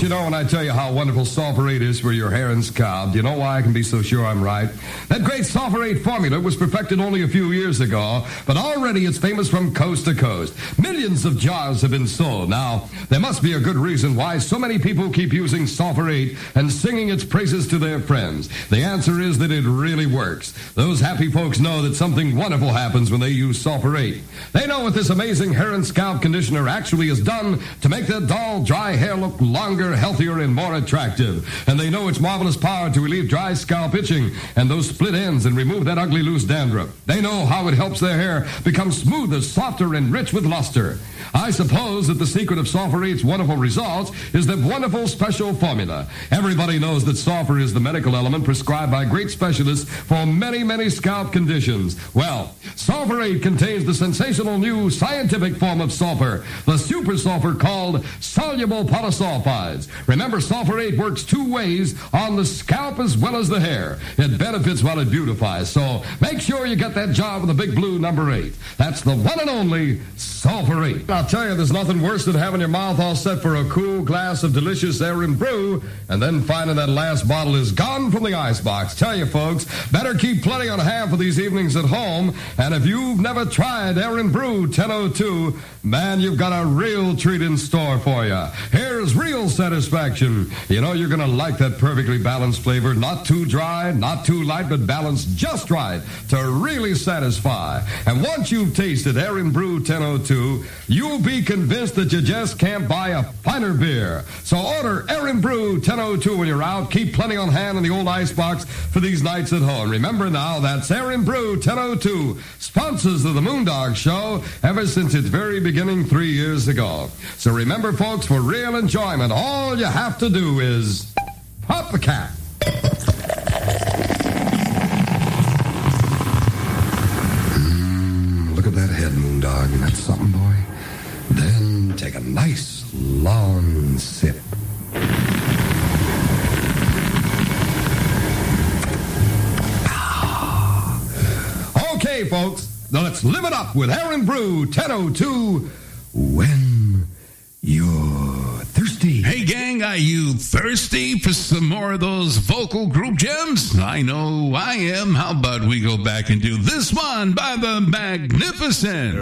you know when I tell you how wonderful Sulfur-8 is for your hair and scalp? Do you know why I can be so sure I'm right? That great Sulfur-8 formula was perfected only a few years ago, but already it's famous from coast to coast. Millions of jars have been sold. Now, there must be a good reason why so many people keep using Sulfur-8 and singing its praises to their friends. The answer is that it really works. Those happy folks know that something wonderful happens when they use Sulfur-8. They know what this amazing hair and scalp conditioner actually is done to make their dull, dry hair look longer, healthier, and more attractive. And they know its marvelous power to relieve dry scalp itching and those split ends and remove that ugly loose dandruff. They know how it helps their hair become smoother, softer, and rich with luster. I suppose that the secret of Sulfur-8's wonderful results is that wonderful special formula. Everybody knows that sulfur is the medical element prescribed by great specialists for many, many scalp conditions. Well, Sulfur-8 contains the sensational new scientific form of sulfur, the super sulfur called soluble polysulfides. Remember, Sulfur-8 works two ways on the scalp as well as the hair. It benefits while it beautifies. So make sure you get that job with the big blue number 8. That's the one and only Sulfur-8. I'll tell you, there's nothing worse than having your mouth all set for a cool glass of delicious Aaron Brew and then finding that last bottle is gone from the icebox. Tell you, folks, better keep plenty on hand for these evenings at home. And if you've never tried Aaron Brew 1002, man, you've got a real treat in store for you. Here's real satisfaction. You know you're going to like that perfectly balanced flavor. Not too dry, not too light, but balanced just right to really satisfy. And once you've tasted Aaron Brew 1002, you'll be convinced that you just can't buy a finer beer. So order Aaron Brew 1002 when you're out. Keep plenty on hand in the old icebox for these nights at home. Remember now, that's Aaron Brew 1002, sponsors of the Moondog Show ever since its very beginning 3 years ago. So remember, folks, for real enjoyment, all you have to do is pop the cap. Look at that head, Moondog. Isn't that something, boy? Then take a nice, long sip. Okay, folks, now let's live it up with Aaron Brew 1002 when you're thirsty. Hey, gang, are you thirsty for some more of those vocal group gems? I know I am. How about we go back and do this one by the Magnificent